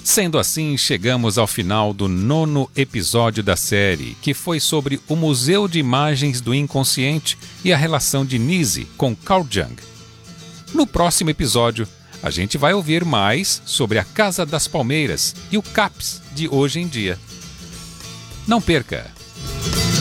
Sendo assim, chegamos ao final do 9º episódio da série, que foi sobre o Museu de Imagens do Inconsciente e a relação de Nise com Carl Jung. No próximo episódio, a gente vai ouvir mais sobre a Casa das Palmeiras e o CAPS de hoje em dia. Não perca!